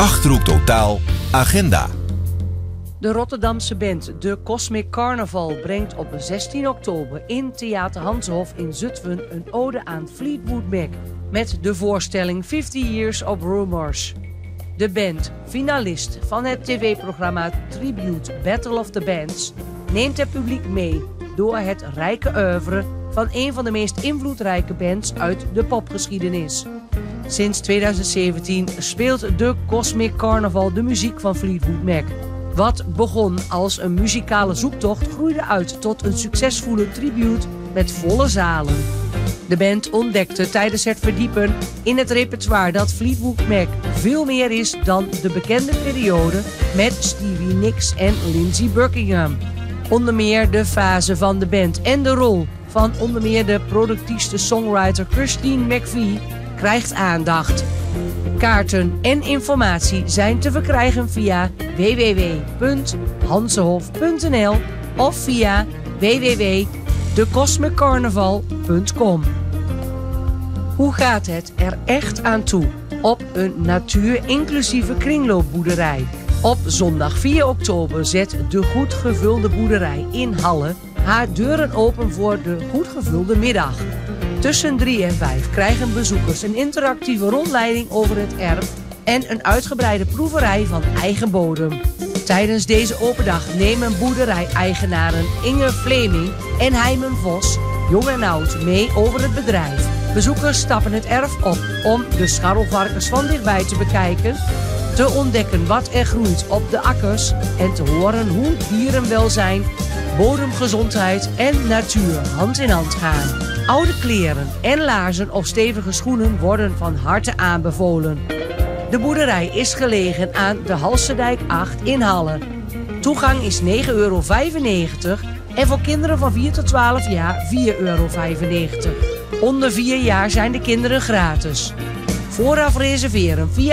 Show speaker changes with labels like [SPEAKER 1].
[SPEAKER 1] Achterhoek Totaal Agenda.
[SPEAKER 2] De Rotterdamse band The Cosmic Carnival brengt op 16 oktober in Theater Hanshof in Zutphen een ode aan Fleetwood Mac met de voorstelling 50 Years of Rumors. De band, finalist van het tv-programma Tribute Battle of the Bands, neemt het publiek mee door het rijke oeuvre van een van de meest invloedrijke bands uit de popgeschiedenis. Sinds 2017 speelt The Cosmic Carnival de muziek van Fleetwood Mac. Wat begon als een muzikale zoektocht groeide uit tot een succesvolle tribute met volle zalen. De band ontdekte tijdens het verdiepen in het repertoire dat Fleetwood Mac veel meer is dan de bekende periode met Stevie Nicks en Lindsey Buckingham. Onder meer de fase van de band en de rol van onder meer de productiefste songwriter Christine McVie krijgt aandacht. Kaarten en informatie zijn te verkrijgen via www.hansenhof.nl of via www.thecosmiccarnival.com. Hoe gaat het er echt aan toe op een natuur-inclusieve kringloopboerderij? Op zondag 4 oktober zet de goed gevulde boerderij in Halle haar deuren open voor de goed gevulde middag. Tussen 3 en 5 krijgen bezoekers een interactieve rondleiding over het erf en een uitgebreide proeverij van eigen bodem. Tijdens deze open dag nemen boerderij-eigenaren Inge Fleming en Heimen Vos jong en oud mee over het bedrijf. Bezoekers stappen het erf op om de scharrelvarkens van dichtbij te bekijken, te ontdekken wat er groeit op de akkers en te horen hoe dierenwelzijn, bodemgezondheid en natuur hand in hand gaan. Oude kleren en laarzen of stevige schoenen worden van harte aanbevolen. De boerderij is gelegen aan de Halsterdijk 8 in Halle. Toegang is €9,95 en voor kinderen van 4 tot 12 jaar €4,95. Onder 4 jaar zijn de kinderen gratis. Vooraf reserveren via